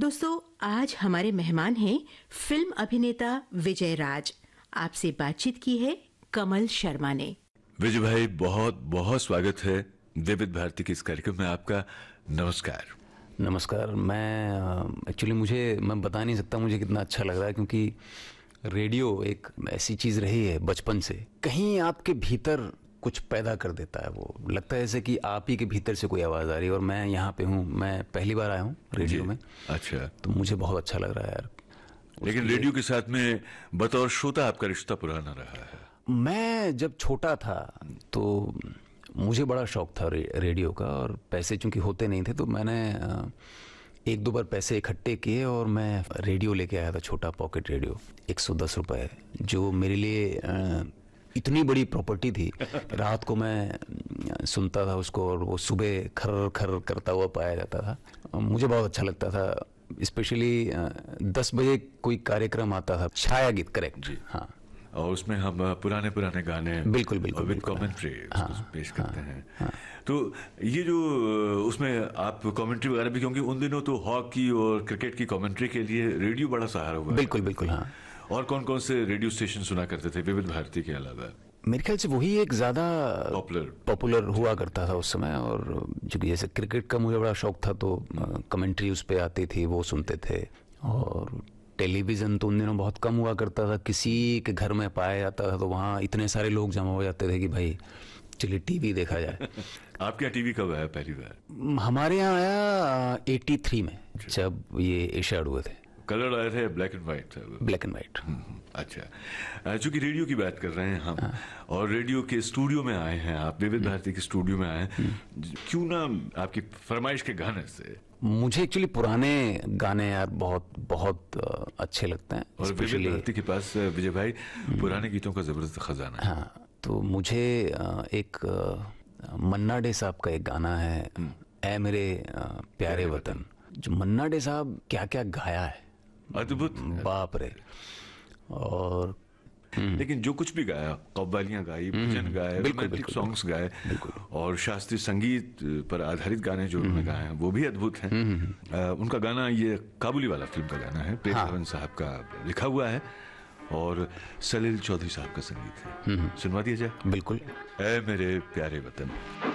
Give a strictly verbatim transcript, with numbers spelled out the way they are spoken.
दोस्तों, आज हमारे मेहमान हैं फिल्म अभिनेता विजय राज। आपसे बातचीत की है कमल शर्मा ने। विजय भाई, बहुत बहुत स्वागत है विविध भारती के इस कार्यक्रम में आपका। नमस्कार। नमस्कार। मैं एक्चुअली मुझे मैं बता नहीं सकता मुझे कितना अच्छा लग रहा है, क्योंकि रेडियो एक ऐसी चीज़ रही है बचपन से, कहीं आपके भीतर कुछ पैदा कर देता है। वो लगता है जैसे कि आप ही के भीतर से कोई आवाज़ आ रही है। और मैं यहाँ पे हूँ, मैं पहली बार आया हूँ रेडियो में। अच्छा। तो मुझे बहुत अच्छा लग रहा है यार। लेकिन रेडियो के साथ में बतौर श्रोता आपका रिश्ता पुराना रहा है। मैं जब छोटा था तो मुझे बड़ा शौक था रे, रेडियो का, और पैसे चूंकि होते नहीं थे तो मैंने एक दो बार पैसे इकट्ठे किए और मैं रेडियो लेके आया था, छोटा पॉकेट रेडियो, एक सौ दस रुपये, जो मेरे लिए इतनी बड़ी प्रॉपर्टी थी। रात को मैं सुनता था उसको और वो सुबह खर खर करता हुआ पाया जाता था। मुझे बहुत अच्छा लगता था। स्पेशली दस बजे कोई कार्यक्रम आता था, छाया गीत, करेक्ट जी, हाँ। और उसमें हम पुराने पुराने गाने बिल्कुल बिल्कुल विद कमेंट्री हाँ, पेश करते हाँ, हैं। हाँ। तो ये जो उसमें आप कमेंट्री वगैरह भी, क्योंकि उन दिनों तो हॉकी और क्रिकेट की कमेंट्री के लिए रेडियो बड़ा सहारा हुआ। बिल्कुल बिल्कुल हाँ। और कौन कौन से रेडियो स्टेशन सुना करते थे विविध भारती के अलावा? मेरे ख्याल से वही एक ज़्यादा पॉपुलर पॉपुलर हुआ करता था उस समय। और चूँकि जैसे क्रिकेट का मुझे बड़ा शौक था तो कमेंट्री उस पर आती थी, वो सुनते थे। और टेलीविज़न तो उन दिनों बहुत कम हुआ करता था, किसी के घर में पाया जाता था, तो वहाँ इतने सारे लोग जमा हो जाते थे कि भाई चलिए टीवी देखा जाए। आपके यहाँ टीवी कब आया पहली बार? हमारे यहाँ आया एटी थ्री में, जब ये एशियाड हुए थे। कलर आए थे, ब्लैक एंड व्हाइट था? Black and white. अच्छा, चूंकि रेडियो की बात कर रहे हैं हम, हाँ। और रेडियो के स्टूडियो में आए हैं आप, विविध भारती के स्टूडियो में आए हैं, क्यों ना आपकी फरमाइश के गाने से? मुझे एक्चुअली पुराने गाने यार बहुत बहुत अच्छे लगते हैं। और विविध भारती के पास विजय भाई पुराने गीतों का जबरदस्त खजाना है। हाँ, तो मुझे एक मन्ना डे साहब का एक गाना है, ऐ मेरे प्यारे वतन, जो मन्ना डे साहब क्या क्या गाया है, अद्भुत, बाप रे। और लेकिन जो कुछ भी गाया, कव्वालियां गाई, भजन गाए, रोमांटिक सॉन्ग्स गाए, और शास्त्रीय संगीत पर आधारित गाने जो उन्होंने गाए हैं वो भी अद्भुत हैं। उनका गाना, ये काबुली वाला फिल्म का गाना है, प्रेम धवन साहब का लिखा हुआ है और सलील चौधरी साहब का संगीत है। सुनवा दिया जाए? बिल्कुल। ऐ मेरे प्यारे वतन।